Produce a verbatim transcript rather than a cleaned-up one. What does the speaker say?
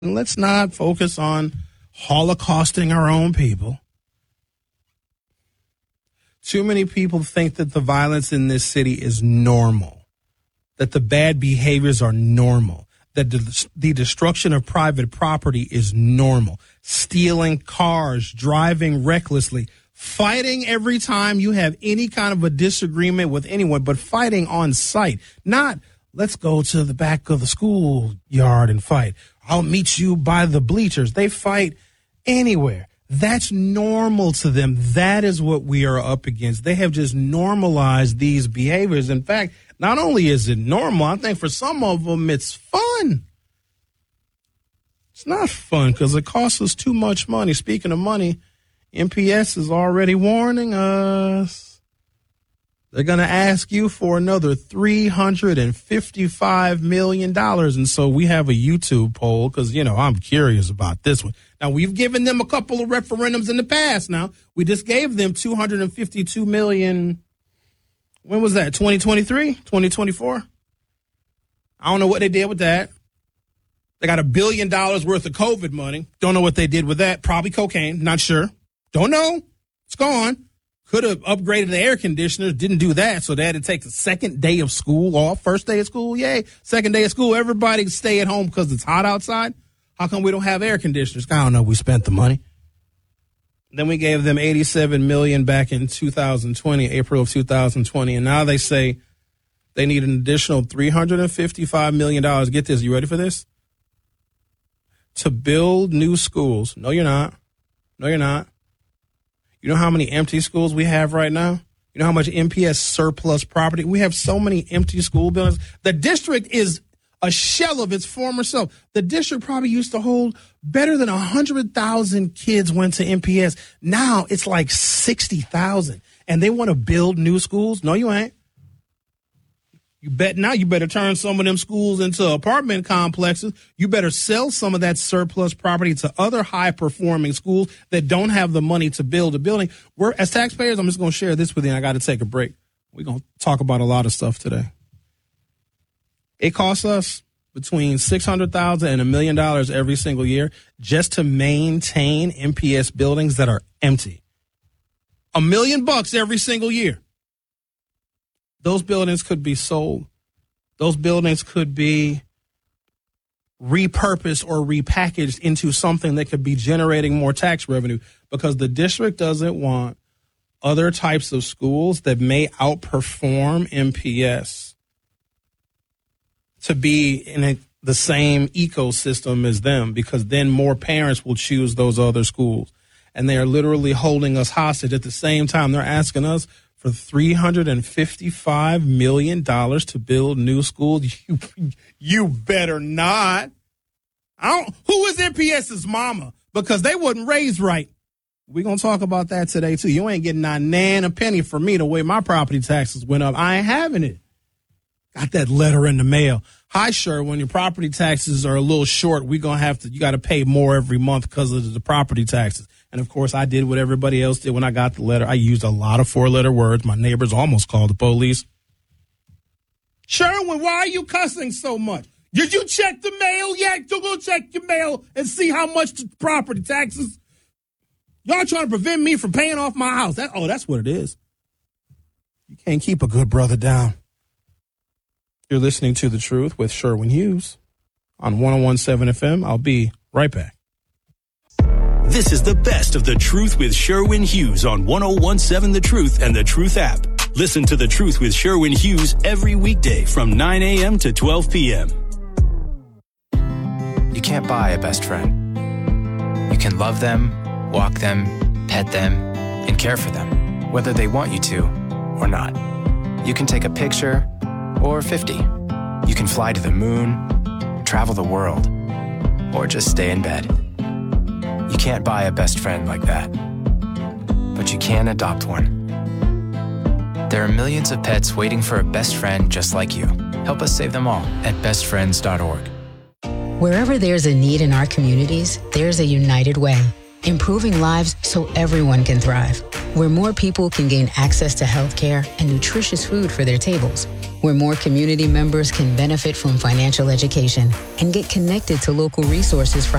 And let's not focus on holocausting our own people. Too many people think that the violence in this city is normal, that the bad behaviors are normal, that the, the destruction of private property is normal, stealing cars, driving recklessly, fighting every time you have any kind of a disagreement with anyone, but fighting on sight, not let's go to the back of the schoolyard and fight. I'll meet you by the bleachers. They fight anywhere. That's normal to them. That is what we are up against. They have just normalized these behaviors. In fact, not only is it normal, I think for some of them it's fun. It's not fun because it costs us too much money. Speaking of money, M P S is already warning us. They're going to ask you for another three hundred fifty-five million dollars. And so we have a YouTube poll because, you know, I'm curious about this one. Now, we've given them a couple of referendums in the past now. We just gave them two hundred fifty-two million dollars. When was that? twenty twenty-three? twenty twenty-four? I don't know what they did with that. They got a billion dollars worth of COVID money. Don't know what they did with that. Probably cocaine. Not sure. Don't know. It's gone. Could have upgraded the air conditioners, didn't do that, so they had to take the second day of school off. First day of school, yay. Second day of school, everybody stay at home because it's hot outside. How come we don't have air conditioners? I don't know. We spent the money. Then we gave them eighty-seven million dollars back in two thousand twenty, April of two thousand twenty, and now they say they need an additional three hundred fifty-five million dollars. Get this, you ready for this? To build new schools. No, you're not. No, you're not. You know how many empty schools we have right now? You know how much M P S surplus property? We have so many empty school buildings. The district is a shell of its former self. The district probably used to hold better than one hundred thousand kids went to M P S. Now it's like sixty thousand. And they want to build new schools? No, you ain't. You bet now you better turn some of them schools into apartment complexes. You better sell some of that surplus property to other high-performing schools that don't have the money to build a building. We're, as taxpayers, I'm just going to share this with you, and I got to take a break. We're going to talk about a lot of stuff today. It costs us between six hundred thousand dollars and a million dollars every single year just to maintain M P S buildings that are empty. A million bucks every single year. Those buildings could be sold. Those buildings could be repurposed or repackaged into something that could be generating more tax revenue because the district doesn't want other types of schools that may outperform M P S to be in a, the same ecosystem as them because then more parents will choose those other schools. And they are literally holding us hostage. At the same time, they're asking us for three hundred fifty-five million dollars to build new schools. You, you better not. I don't, who is MPS's mama? Because they wasn't raised right. We're going to talk about that today, too. You ain't getting not nan a penny from me the way my property taxes went up. I ain't having it. Got that letter in the mail. Hi, sure, when your property taxes are a little short, we're going to have to, you got to pay more every month because of the property taxes. And, of course, I did what everybody else did when I got the letter. I used a lot of four-letter words. My neighbors almost called the police. Sherwin, why are you cussing so much? Did you check the mail yet? You go check your mail and see how much the property taxes. Y'all trying to prevent me from paying off my house. That, oh, that's what it is. You can't keep a good brother down. You're listening to The Truth with Sherwin Hughes on one oh one point seven F M. I'll be right back. This is the best of The Truth with Sherwin Hughes on one oh one point seven The Truth and The Truth app. Listen to The Truth with Sherwin Hughes every weekday from nine a.m. to twelve p.m. You can't buy a best friend. You can love them, walk them, pet them, and care for them, whether they want you to or not. You can take a picture or fifty. You can fly to the moon, travel the world, or just stay in bed. You can't buy a best friend like that, but you can adopt one. There are millions of pets waiting for a best friend just like you. Help us save them all at best friends dot org. Wherever there's a need in our communities, there's a United Way, improving lives so everyone can thrive. Where more people can gain access to healthcare and nutritious food for their tables. Where more community members can benefit from financial education and get connected to local resources for